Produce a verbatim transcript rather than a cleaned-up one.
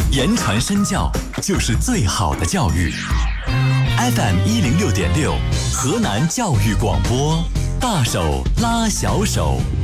言传身教就是最好的教育。F M 一零六点六，河南教育广播，大手拉小手。